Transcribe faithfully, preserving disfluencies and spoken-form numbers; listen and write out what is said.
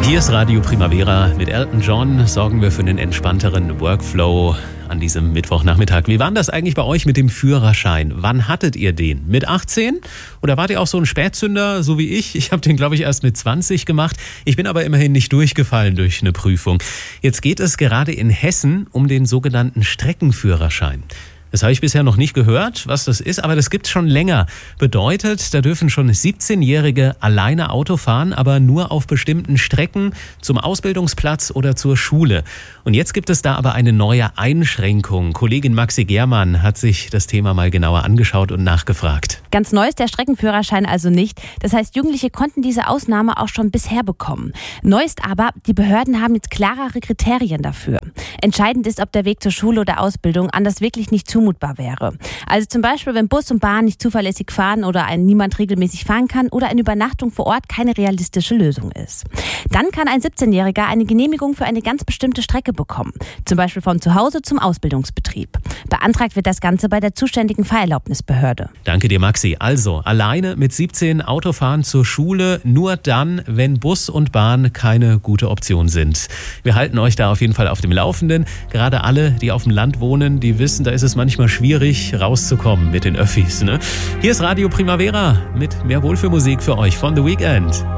Hier ist Radio Primavera. Mit Elton John sorgen wir für einen entspannteren Workflow an diesem Mittwochnachmittag. Wie war das eigentlich bei euch mit dem Führerschein? Wann hattet ihr den? Mit achtzehn? Oder wart ihr auch so ein Spätzünder, so wie ich? Ich habe den, glaube ich, erst mit zwanzig gemacht. Ich bin aber immerhin nicht durchgefallen durch eine Prüfung. Jetzt geht es gerade in Hessen um den sogenannten Streckenführerschein. Das habe ich bisher noch nicht gehört, was das ist, aber das gibt's schon länger. Bedeutet, da dürfen schon siebzehnjährige alleine Auto fahren, aber nur auf bestimmten Strecken zum Ausbildungsplatz oder zur Schule. Und jetzt gibt es da aber eine neue Einschränkung. Kollegin Maxi Germann hat sich das Thema mal genauer angeschaut und nachgefragt. Ganz neu ist der Streckenführerschein also nicht. Das heißt, Jugendliche konnten diese Ausnahme auch schon bisher bekommen. Neu ist aber, die Behörden haben jetzt klarere Kriterien dafür. Entscheidend ist, ob der Weg zur Schule oder Ausbildung anders wirklich nicht zumutbar wäre. Also zum Beispiel, wenn Bus und Bahn nicht zuverlässig fahren oder ein niemand regelmäßig fahren kann oder eine Übernachtung vor Ort keine realistische Lösung ist. Dann kann ein siebzehnjähriger eine Genehmigung für eine ganz bestimmte Strecke bekommen. Zum Beispiel von zu Hause zum Ausbildungsbetrieb. Beantragt wird das Ganze bei der zuständigen Fahrerlaubnisbehörde. Danke dir, Maxi. Also, alleine mit siebzehn Autofahren zur Schule, nur dann, wenn Bus und Bahn keine gute Option sind. Wir halten euch da auf jeden Fall auf dem Laufenden. Gerade alle, die auf dem Land wohnen, die wissen, da ist es manchmal schwierig, rauszukommen mit den Öffis. Ne? Hier ist Radio Primavera mit mehr Wohlfühlmusik für euch von The Weeknd.